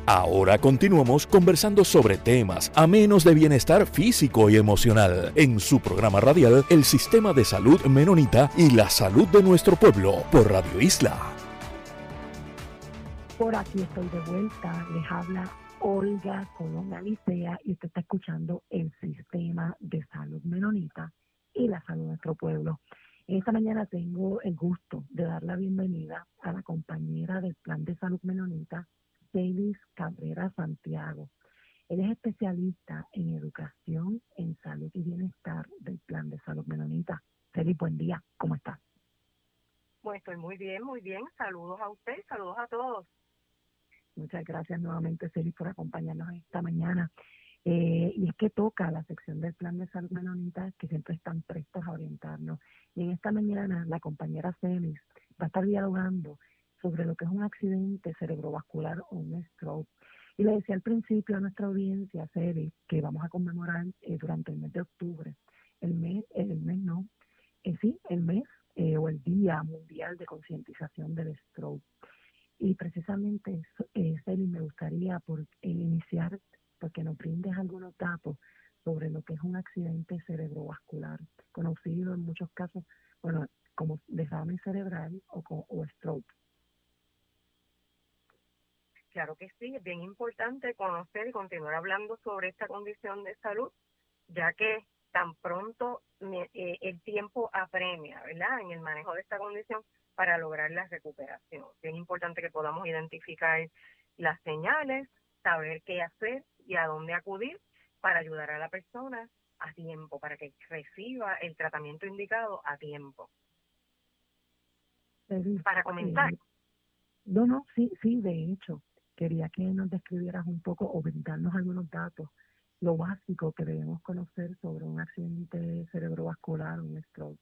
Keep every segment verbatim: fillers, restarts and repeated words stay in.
Ahora continuamos conversando sobre temas amenos de bienestar físico y emocional en su programa radial El Sistema de Salud Menonita y la Salud de Nuestro Pueblo por Radio Isla. Por aquí estoy de vuelta, les habla Olga Colón Alicea y usted está escuchando El Sistema de Salud Menonita y la Salud de Nuestro Pueblo. En esta mañana tengo el gusto de dar la bienvenida a la compañera del Plan de Salud Menonita, Celis Cabrera Santiago. Él es especialista en educación en salud y bienestar del Plan de Salud Menonita. Celis, buen día, ¿cómo estás? Pues estoy muy bien, muy bien. Saludos a usted, saludos a todos. Muchas gracias nuevamente, Celis, por acompañarnos esta mañana. Eh, y es que toca la sección del Plan de Salud Menonita, que siempre están prestos a orientarnos. Y en esta mañana la compañera Celis va a estar dialogando sobre lo que es un accidente cerebrovascular o un stroke. Y le decía al principio a nuestra audiencia, Celis, que vamos a conmemorar eh, durante el mes de octubre, el mes, el, el mes no, eh, sí, el mes eh, o el Día Mundial de Concientización del Stroke. Y precisamente, eh, Celis, me gustaría por, eh, iniciar porque nos brindes algunos datos sobre lo que es un accidente cerebrovascular, conocido en muchos casos, bueno, como derrame cerebral o, o stroke. Claro que sí, es bien importante conocer y continuar hablando sobre esta condición de salud, ya que tan pronto eh, el tiempo apremia, ¿verdad?, en el manejo de esta condición para lograr la recuperación. Es bien importante que podamos identificar las señales, saber qué hacer y a dónde acudir para ayudar a la persona a tiempo, para que reciba el tratamiento indicado a tiempo. Celis, para comenzar. Eh, no, no, sí, sí, de hecho, quería que nos describieras un poco o brindarnos algunos datos, lo básico que debemos conocer sobre un accidente cerebrovascular o un stroke.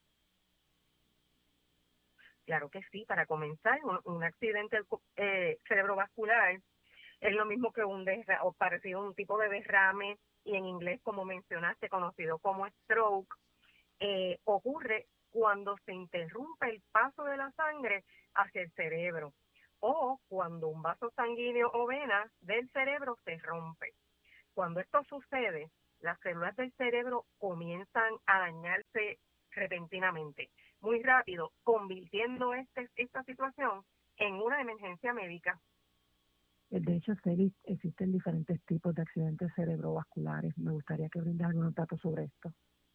Claro que sí, para comenzar, un, un accidente eh, cerebrovascular es lo mismo que un derrame, o parecido a un tipo de derrame, y en inglés, como mencionaste, conocido como stroke, eh, ocurre cuando se interrumpe el paso de la sangre hacia el cerebro o cuando un vaso sanguíneo o vena del cerebro se rompe. Cuando esto sucede, las células del cerebro comienzan a dañarse repentinamente, muy rápido, convirtiendo este, esta situación en una emergencia médica. De hecho, Celis, existen diferentes tipos de accidentes cerebrovasculares. Me gustaría que brindes algunos datos sobre esto.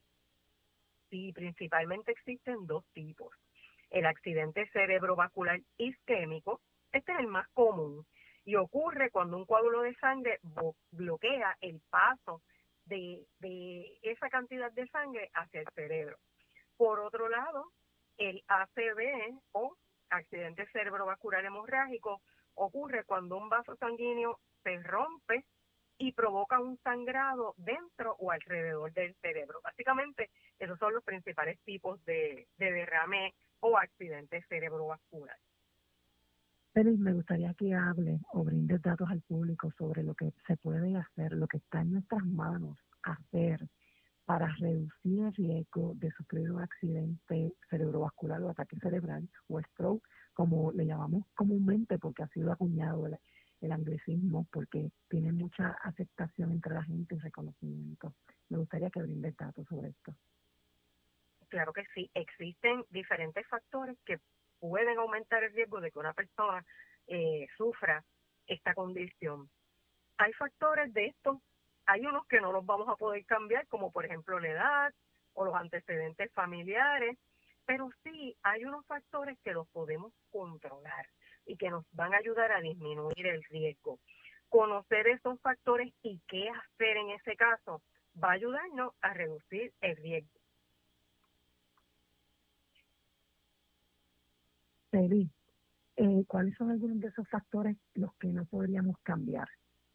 Sí, principalmente existen dos tipos. El accidente cerebrovascular isquémico, este es el más común, y ocurre cuando un coágulo de sangre bloquea el paso de, de esa cantidad de sangre hacia el cerebro. Por otro lado, el A C V o accidente cerebrovascular hemorrágico ocurre cuando un vaso sanguíneo se rompe y provoca un sangrado dentro o alrededor del cerebro. Básicamente, esos son los principales tipos de, de derrame o accidente cerebrovascular. Celis, me gustaría que hable o brindes datos al público sobre lo que se puede hacer, lo que está en nuestras manos hacer para reducir el riesgo de sufrir un accidente cerebrovascular o ataque cerebral o stroke, como le llamamos comúnmente, porque ha sido acuñado el, el anglicismo, porque tiene mucha aceptación entre la gente y reconocimiento. Me gustaría que brindes datos sobre esto. Claro que sí, existen diferentes factores que pueden aumentar el riesgo de que una persona eh, sufra esta condición. Hay factores de estos, hay unos que no los vamos a poder cambiar, como por ejemplo la edad o los antecedentes familiares, pero sí hay unos factores que los podemos controlar y que nos van a ayudar a disminuir el riesgo. Conocer esos factores y qué hacer en ese caso va a ayudarnos a reducir el riesgo. Celis, eh, ¿cuáles son algunos de esos factores los que no podríamos cambiar?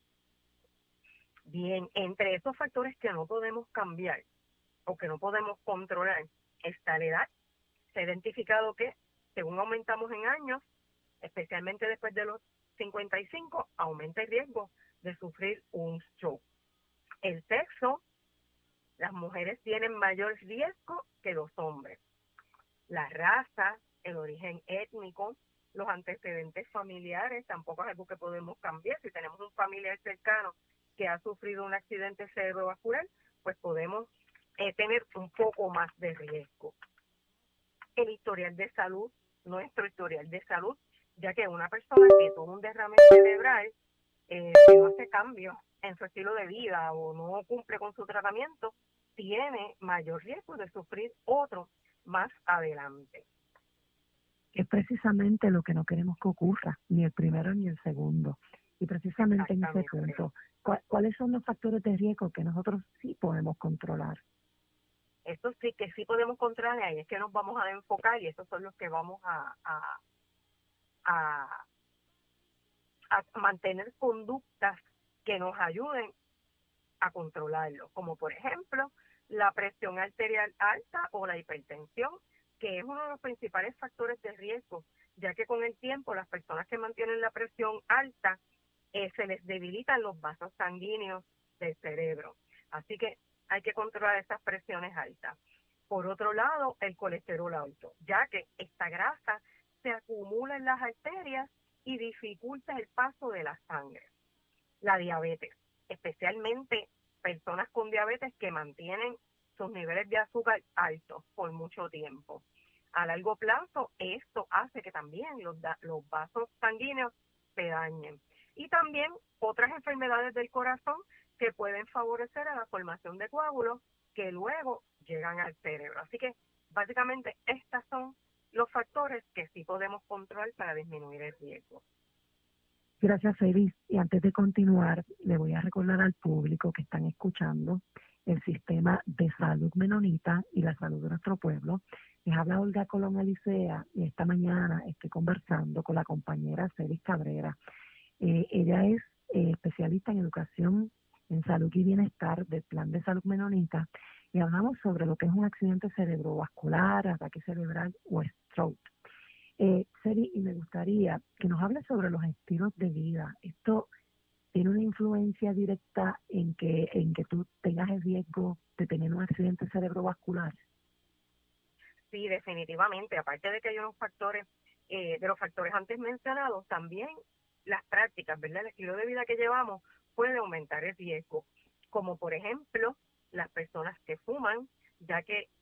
Bien, entre esos factores que no podemos cambiar o que no podemos controlar está la edad. Se ha identificado que según aumentamos en años, especialmente después de los cincuenta y cinco, aumenta el riesgo de sufrir un stroke. El sexo, las mujeres tienen mayor riesgo que los hombres. La raza, el origen étnico, los antecedentes familiares tampoco es algo que podemos cambiar. Si tenemos un familiar cercano que ha sufrido un accidente cerebrovascular, pues podemos eh, tener un poco más de riesgo. El historial de salud, nuestro historial de salud, ya que una persona que tuvo un derrame cerebral, eh, si no hace cambios en su estilo de vida o no cumple con su tratamiento, tiene mayor riesgo de sufrir otro más adelante. Que es precisamente lo que no queremos que ocurra, ni el primero ni el segundo. Y precisamente en ese punto, ¿cuáles son los factores de riesgo que nosotros sí podemos controlar? Estos sí que sí podemos controlar, y ahí es que nos vamos a enfocar, y esos son los que vamos a, a, a, a mantener conductas que nos ayuden a controlarlo, como por ejemplo la presión arterial alta o la hipertensión, que es uno de los principales factores de riesgo, ya que con el tiempo las personas que mantienen la presión alta eh, se les debilitan los vasos sanguíneos del cerebro. Así que hay que controlar esas presiones altas. Por otro lado, el colesterol alto, ya que esta grasa se acumula en las arterias y dificulta el paso de la sangre. La diabetes, especialmente personas con diabetes que mantienen sus niveles de azúcar altos por mucho tiempo. A largo plazo, esto hace que también los, los vasos sanguíneos se dañen. Y también otras enfermedades del corazón que pueden favorecer a la formación de coágulos que luego llegan al cerebro. Así que básicamente estos son los factores que sí podemos controlar para disminuir el riesgo. Gracias, Feliz. Y antes de continuar, le voy a recordar al público que están escuchando el sistema de salud menonita y la salud de nuestro pueblo. Les habla Olga Colón Alicea y esta mañana estoy conversando con la compañera Feliz Cabrera. Eh, ella es eh, especialista en educación en salud y bienestar del Plan de Salud Menonita y hablamos sobre lo que es un accidente cerebrovascular, ataque cerebral o stroke. Eh, Seri, y me gustaría que nos hable sobre los estilos de vida. Esto tiene una influencia directa en que en que tú tengas el riesgo de tener un accidente cerebrovascular. Sí, definitivamente. Aparte de que hay unos factores, eh, de los factores antes mencionados, también las prácticas, ¿verdad? El estilo de vida que llevamos puede aumentar el riesgo, como por ejemplo las personas que fuman, ya que